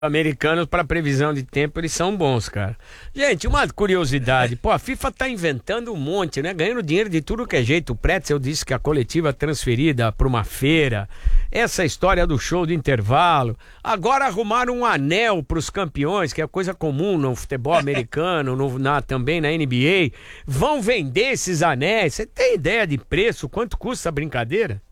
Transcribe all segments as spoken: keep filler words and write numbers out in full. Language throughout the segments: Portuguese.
Americanos para previsão de tempo, eles são bons, cara. Gente, uma curiosidade, pô, a FIFA tá inventando um monte, né? Ganhando dinheiro de tudo que é jeito. O Pretzel disse que a coletiva transferida para uma feira, essa história do show de intervalo. Agora arrumaram um anel para os campeões, que é coisa comum no futebol americano, no, na, também na N B A. Vão vender esses anéis. Você tem ideia de preço? Quanto custa a brincadeira?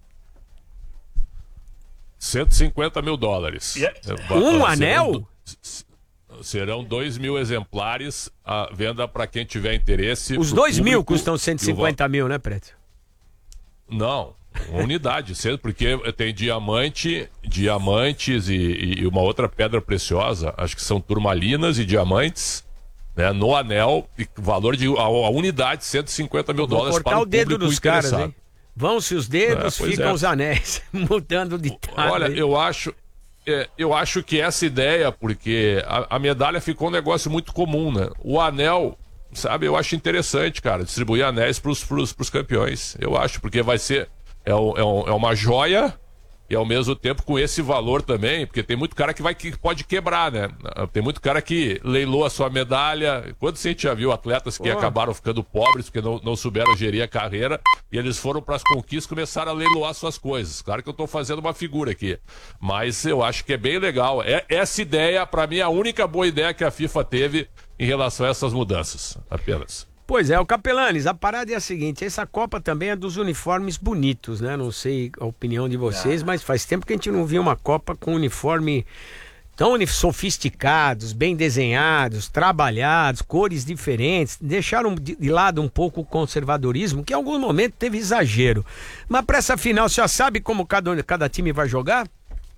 cento e cinquenta mil dólares. Yeah. Um serão, anel? Serão dois mil exemplares à venda para quem tiver interesse. Os dois mil custam cento e cinquenta mil, né, Preto? Não, uma unidade, porque tem diamante, diamantes e, e uma outra pedra preciosa, acho que são turmalinas e diamantes, né, no anel, e valor de a, a unidade cento e cinquenta mil dólares para o, o dedo dos caras, hein? Vão-se os dedos, é, ficam é. os anéis, mudando de ditado. Olha, eu acho, é, eu acho que essa ideia, porque a, a medalha ficou um negócio muito comum, né? O anel, sabe, eu acho interessante, cara, distribuir anéis pros, pros, pros campeões. Eu acho, porque vai ser, é, um, é, um, é uma joia e ao mesmo tempo com esse valor também, porque tem muito cara que, vai, que pode quebrar, né? Tem muito cara que leilou a sua medalha. Quando a gente já viu atletas que oh. acabaram ficando pobres porque não, não souberam gerir a carreira e eles foram para as conquistas e começaram a leiloar suas coisas. Claro que eu estou fazendo uma figura aqui, mas eu acho que é bem legal. É, essa ideia, para mim, é a única boa ideia que a FIFA teve em relação a essas mudanças, apenas. Pois é, o Capelanes, a parada é a seguinte, essa Copa também é dos uniformes bonitos, né? Não sei a opinião de vocês, ah. mas faz tempo que a gente não via uma Copa com uniforme tão sofisticados, bem desenhados, trabalhados, cores diferentes. Deixaram de lado um pouco o conservadorismo, que em algum momento teve exagero. Mas para essa final, você já sabe como cada, cada time vai jogar?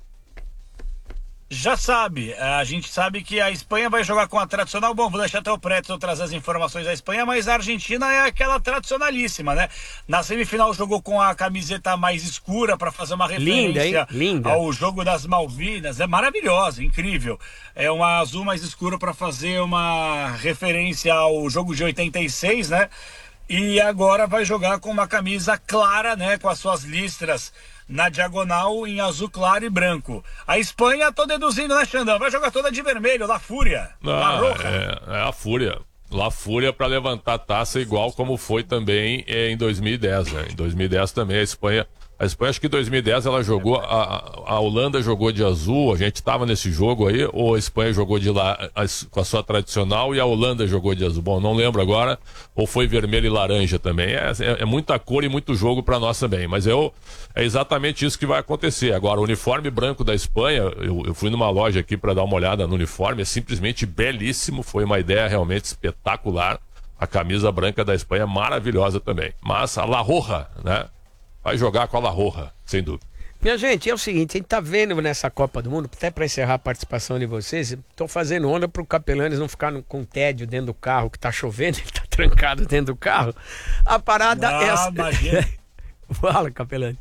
Já sabe, a gente sabe que a Espanha vai jogar com a tradicional. Bom, vou deixar até o Preto trazer as informações da Espanha, mas a Argentina é aquela tradicionalíssima, né? Na semifinal jogou com a camiseta mais escura para fazer uma referência Linda, hein? Linda. ao jogo das Malvinas. É maravilhosa, incrível. É uma azul mais escura para fazer uma referência ao jogo de oitenta e seis, né? E agora vai jogar com uma camisa clara, né? Com as suas listras na diagonal em azul claro e branco. A Espanha, tô deduzindo, né, Xandão? Vai jogar toda de vermelho, La Fúria. Ah, La Roja. É, é a Fúria. La Fúria para levantar a taça, igual como foi também em dois mil e dez, né? Em dois mil e dez também a Espanha... A Espanha, acho que em dois mil e dez ela jogou, a, a Holanda jogou de azul, a gente estava nesse jogo aí, ou a Espanha jogou de lá a, com a sua tradicional e a Holanda jogou de azul. Bom, não lembro agora, ou foi vermelho e laranja também. É, é, é muita cor e muito jogo para nós também, mas eu, é exatamente isso que vai acontecer. Agora, o uniforme branco da Espanha, eu, eu fui numa loja aqui para dar uma olhada no uniforme, é simplesmente belíssimo, foi uma ideia realmente espetacular. A camisa branca da Espanha é maravilhosa também. Mas a La Roja, né? Vai jogar com a La Roja, sem dúvida. Minha gente, é o seguinte, a gente tá vendo nessa Copa do Mundo, até para encerrar a participação de vocês, tô fazendo onda pro Capelanes não ficar no, com tédio dentro do carro, que tá chovendo, ele tá trancado dentro do carro. A parada ah, é essa. Imagina. Fala, Capelanes.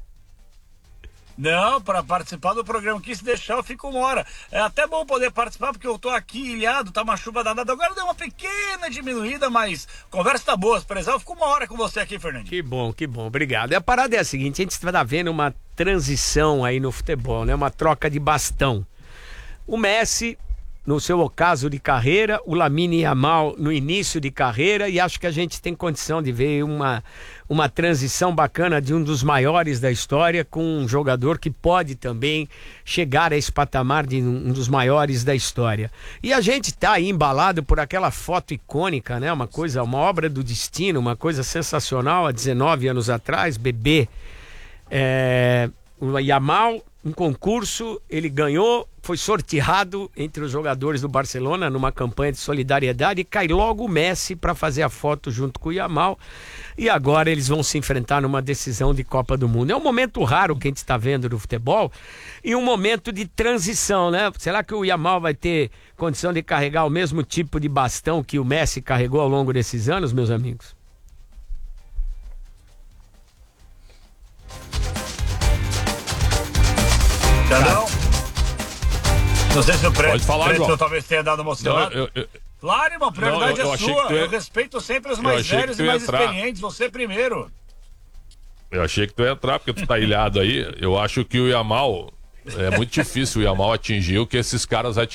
Não, para participar do programa aqui, se deixar, eu fico uma hora. É até bom poder participar, porque eu tô aqui ilhado, tá uma chuva danada. Agora deu uma pequena diminuída, mas conversa tá boa, prezar. Eu fico uma hora com você aqui, Fernandinho. Que bom, que bom, obrigado. E a parada é a seguinte, a gente está vendo uma transição aí no futebol, né? Uma troca de bastão. O Messi, no seu ocaso de carreira, o Lamine Yamal no início de carreira, e acho que a gente tem condição de ver uma, uma transição bacana de um dos maiores da história com um jogador que pode também chegar a esse patamar de um dos maiores da história. E a gente tá aí embalado por aquela foto icônica, né? Uma coisa, uma obra do destino, uma coisa sensacional, há dezenove anos atrás, bebê. É, o Yamal, um concurso, ele ganhou, foi sorteado entre os jogadores do Barcelona numa campanha de solidariedade e cai logo o Messi para fazer a foto junto com o Yamal, e agora eles vão se enfrentar numa decisão de Copa do Mundo. É um momento raro que a gente está vendo no futebol e um momento de transição, né? Será que o Yamal vai ter condição de carregar o mesmo tipo de bastão que o Messi carregou ao longo desses anos, meus amigos? Não. Não sei se o Preto, Pode falar, Preto João. talvez tenha dado uma emocionada. Não, eu, eu, Claro, irmão, a prioridade não, eu, eu é sua. ia... Eu respeito sempre os mais velhos e mais entrar. experientes. Você primeiro. Eu achei que tu ia entrar, porque tu tá ilhado aí. Eu acho que o Yamal, É muito difícil o Yamal atingir o que esses caras